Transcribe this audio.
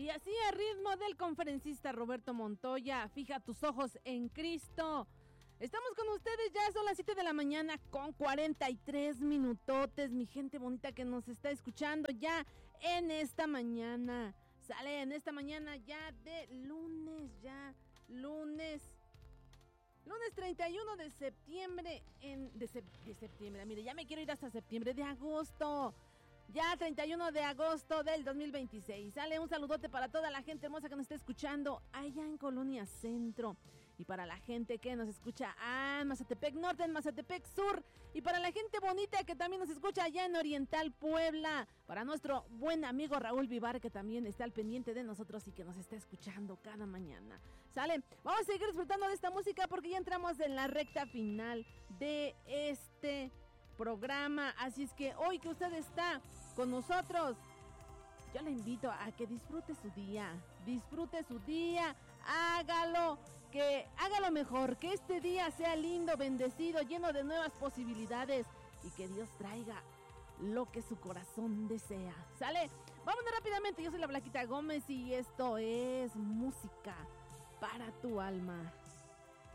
Y así a ritmo del conferencista Roberto Montoya, fija tus ojos en Cristo. Estamos con ustedes, ya son las 7 de la mañana con 43 minutotes, mi gente bonita que nos está escuchando ya en esta mañana. Sale en esta mañana ya de lunes, lunes 31 de septiembre, de septiembre, mire, ya me quiero ir hasta septiembre, de agosto. Ya 31 de agosto del 2026. Sale un saludote para toda la gente hermosa que nos está escuchando allá en Colonia Centro. Y para la gente que nos escucha en Mazatepec Norte, en Mazatepec Sur. Y para la gente bonita que también nos escucha allá en Oriental Puebla. Para nuestro buen amigo Raúl Vivar, que también está al pendiente de nosotros y que nos está escuchando cada mañana. Sale, vamos a seguir disfrutando de esta música porque ya entramos en la recta final de este programa, así es que hoy que usted está con nosotros, yo le invito a que disfrute su día, hágalo mejor, que este día sea lindo, bendecido, lleno de nuevas posibilidades y que Dios traiga lo que su corazón desea. ¿Sale? Vámonos rápidamente, yo soy la Blanquita Gómez y esto es música para tu alma.